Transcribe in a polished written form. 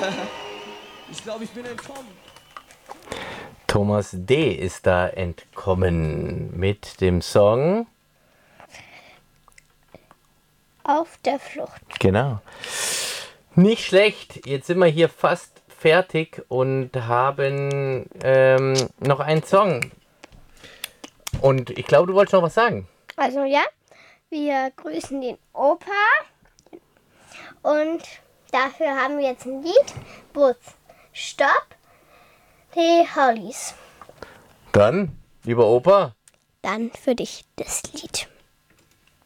Ich glaube, ich bin entkommen. Thomas D. ist da entkommen mit dem Song. Auf der Flucht. Genau. Nicht schlecht. Jetzt sind wir hier fast fertig und haben noch einen Song. Und ich glaube, du wolltest noch was sagen. Also ja, wir grüßen den Opa und dafür haben wir jetzt ein Lied. Bus, Stopp, die Hollies. Dann, lieber Opa, Dann für dich das Lied.